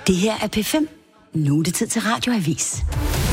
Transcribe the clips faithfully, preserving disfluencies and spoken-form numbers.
Det her er P fem. Nu er det tid til Radioavis.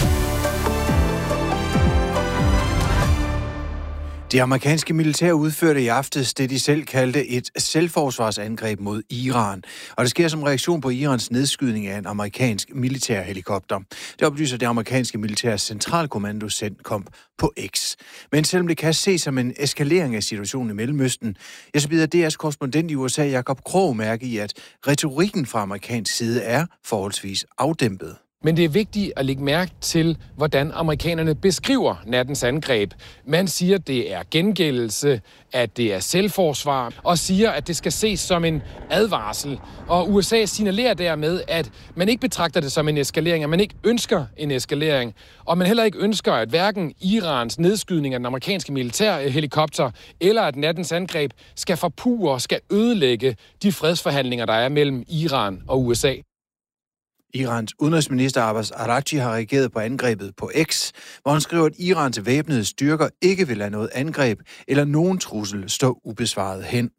Det amerikanske militær udførte i aftes det, de selv kaldte et selvforsvarsangreb mod Iran. Og det sker som reaktion på Irans nedskydning af en amerikansk militærhelikopter. Det oplyser det amerikanske militærs centralkommando CENTCOM på X. Men selvom det kan ses som en eskalering af situationen i Mellemøsten, ja, så bider D R's korrespondent i U S A, Jakob Krog, mærke i, at retorikken fra amerikansk side er forholdsvis afdæmpet. Men det er vigtigt at lægge mærke til, hvordan amerikanerne beskriver nattens angreb. Man siger, at det er gengældelse, at det er selvforsvar, og siger, at det skal ses som en advarsel. Og U S A signalerer dermed, at man ikke betragter det som en eskalering, at man ikke ønsker en eskalering, og man heller ikke ønsker, at hverken Irans nedskydning af den amerikanske militærhelikopter eller at nattens angreb skal forpurre og skal ødelægge de fredsforhandlinger, der er mellem Iran og U S A. Irans udenrigsminister Abbas Araghchi har reageret på angrebet på X, hvor han skriver, at Irans væbnede styrker ikke vil lade noget angreb eller nogen trussel stå ubesvaret hen.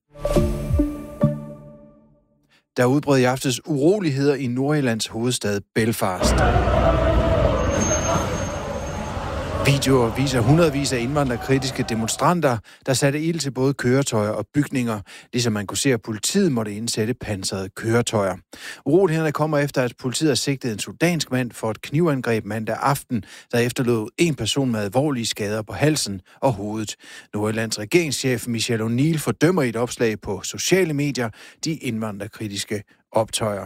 Der udbrød i aftes uroligheder i Nordirlands hovedstad Belfast. Videoer viser hundredvis af indvandrerkritiske demonstranter, der satte ild til både køretøjer og bygninger, ligesom man kunne se, at politiet måtte indsætte pansrede køretøjer. Urolighederne kommer efter, at politiet har sigtet en sudansk mand for et knivangreb mandag aften, der efterlod en person med alvorlige skader på halsen og hovedet. Nordirlands regeringschef Michelle O'Neill fordømmer i et opslag på sociale medier de indvandrerkritiske optøjer.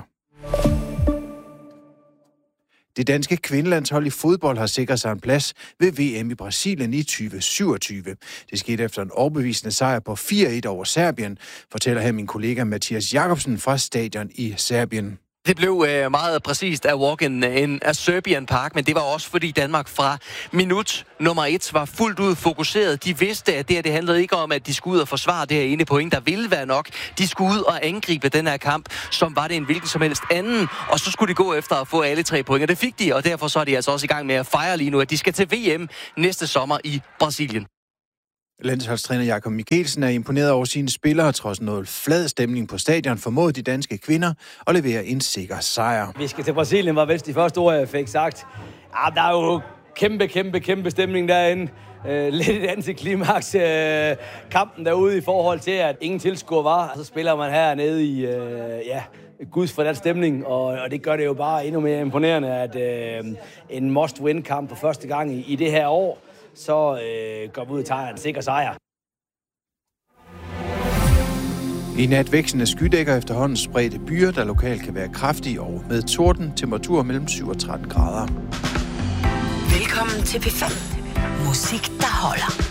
Det danske kvindelandshold i fodbold har sikret sig en plads ved V M i Brasilien i tyve syvogtyve. Det skete efter en overbevisende sejr på fire et over Serbien, fortæller her min kollega Mathias Jacobsen fra stadion i Serbien. Det blev øh, meget præcist af walk-in in a Serbian Park, men det var også fordi Danmark fra minut nummer et var fuldt ud fokuseret. De vidste, at det her det handlede ikke om, at de skulle ud og forsvare det her ene point, der ville være nok. De skulle ud og angribe den her kamp, som var det en hvilken som helst anden, og så skulle de gå efter at få alle tre point, og det fik de, og derfor så er de altså også i gang med at fejre lige nu, at de skal til V M næste sommer i Brasilien. Landsholdstræner Jakob Mikkelsen er imponeret over sine spillere, trods noget flad stemning på stadion, formåede de danske kvinder at levere en sikker sejr. Vi skal til Brasilien, var vist de første ord, jeg fik sagt. Ja, der er jo kæmpe, kæmpe, kæmpe stemning derinde. Uh, lidt et antiklimaks uh, kampen derude i forhold til, at ingen tilskuer var. Så spiller man hernede i uh, ja, guds for den stemning, og, og det gør det jo bare endnu mere imponerende, at uh, en must-win-kamp for første gang i, i det her år, så øh, går vi ud og tager en sikker sejr. I nat vækstende skydækker efterhånden spredte byer, der lokalt kan være kraftige og med torden, temperatur mellem syv og tretten grader. Velkommen til P fem. Musik, der holder.